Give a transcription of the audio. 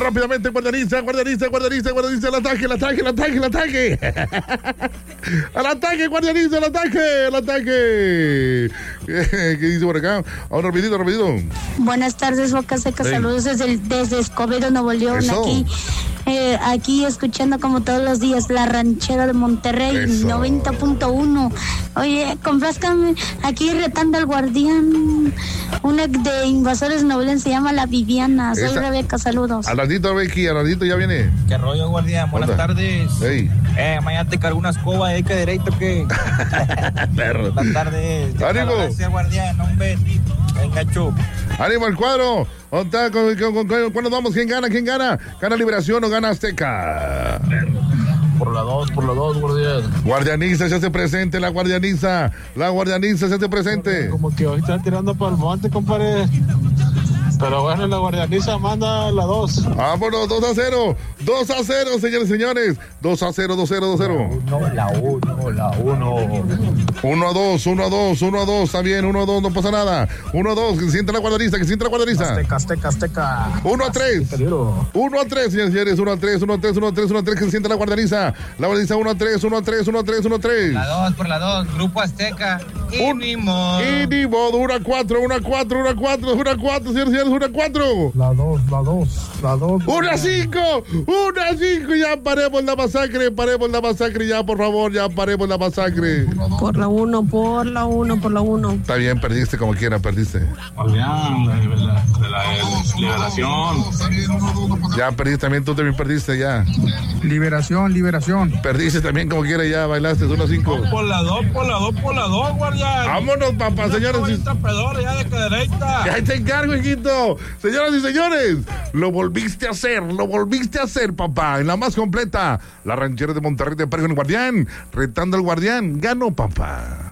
rápidamente, guardianiza, al ataque. Al ataque, guardianiza, al ataque. ¿Qué dice por acá? Ahora, rapidito. Buenas tardes, Boca Seca, saludos desde Escobedo, Nuevo León. Eso. Aquí escuchando como todos los días la ranchera de Monterrey. Eso. 90.1. Oye, complázcame aquí retando al guardián. Una de Invasores Nuevo León se llama La Viviana. Soy Rebeca, saludos. Al ratito, Becky, ya viene. ¿Qué rollo, guardián? Buenas tardes. Hey. Mañana te cargo una escoba, que derecho que. Perro. Buenas tardes. ¡Ánimo! Gracias, guardián, hombre. Venga, chu. ¡Ánimo al cuadro! ¿Cuándo vamos? ¿Quién gana? ¿Gana Liberación o gana Azteca? Por la 2, guardián. Guardianiza se hace presente, la guardianiza se hace presente. Como que hoy están tirando para el monte, compadre. Pero bueno, la guardianiza manda la 2. Vámonos, 2-0, señores y señores. 2-0. 2-0. La 1. 1-2, está bien, 1-2, no pasa nada. 1-2, que sienta la guardianiza. Azteca. 1-3, señores y señores, 1-3, que se sienta la guardianiza. La guardianiza 1-3. La 2 por la 2, Grupo Azteca. Y ni modo. 1-4, señores y señores, 1-4. La 2. 1-5, ya paremos la masacre, ya, por favor, ya paremos la masacre. Por la 1. Está bien, perdiste como quiera, perdiste. Guardián, la liberación. Ya perdiste también, tú también perdiste ya. Liberación. Perdiste también como quiera, ya bailaste, 1-5. Por la 2, guardián. Vámonos, papá, señores. Ya de cadereita. Ya te encargo, hijito. Señoras y señores, lo volviste a hacer, papá. En la más completa, la ranchera de Monterrey de Parejo en el Guardián, retando al Guardián. Ganó, papá.